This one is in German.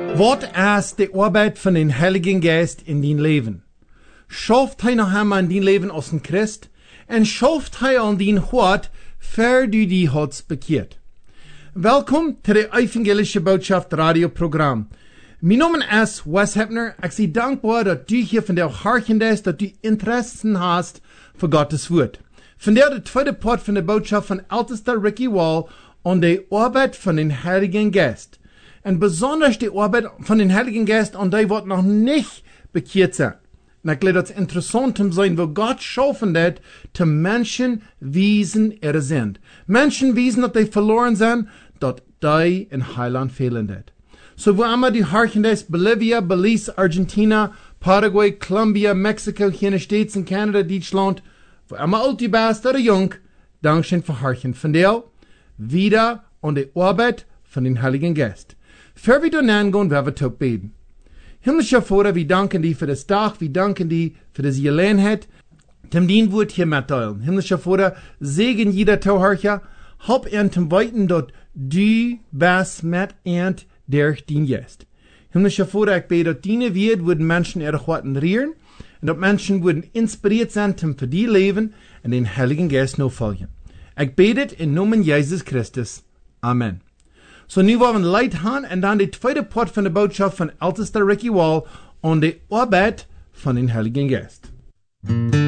Wat is de arbeid van den Heiligen Geist in dien leven? Schafft hij nog einmal in dien leven als een Christ? En schafft hij aan dien hart, ver du die Herz bekeert? Welkom to de Evangelische Botschaft radioprogram. Mijn naam is Wes Hepner. Ik zie dankbaar dat u hier vandaag hartend is, dat u interesse hast voor Gottes woord. Vandaag de tweede part van de boodschap van ältester Ricky Wall aan de arbeid van den Heiligen Geist. En besonders die arbeid van den Heiligen Geist an die wat noch nicht bekehrt sind. Und ich glaube, das interessant zu sein, wo Gott schaffen hat, zu Menschen wiesen sind. Menschen wiesen, dass die verloren sind, dass die in Heiland fehlen hat. So wo immer die Harchen ist, Bolivia, Belize, Argentina, Paraguay, Colombia, Mexiko, United States und Canada, Deutschland, wo immer alt die bist oder jung, Dankeschön für Harchen von dir, wieder an die Arbeit von den Heiligen Geist. Für wir dann angehen, werden wir tot beten. Himmlischer Vater, wir danken dir für das Tag, wir danken dir für das Gelegenheit, dem dien Wort hier mitteilen. Himmlischer Vater, segen jeder Tauharcher, hab ihn zum Weiten, dort du bist mit und durch dien Geist. Himmlischer Vater, ich bete, dass deine Wort würden Menschen ihre Worten rühren, und dass Menschen würden inspiriert sein, zum für die leben und den Heiligen Geist noch folgen. Ich bete in Namen Jesus Christus. Amen. So nu wollen wir Leid haben und dann die zweite Part von der Botschaft von ältester Ricky Wall und die Arbeit von den Heiligen Geist.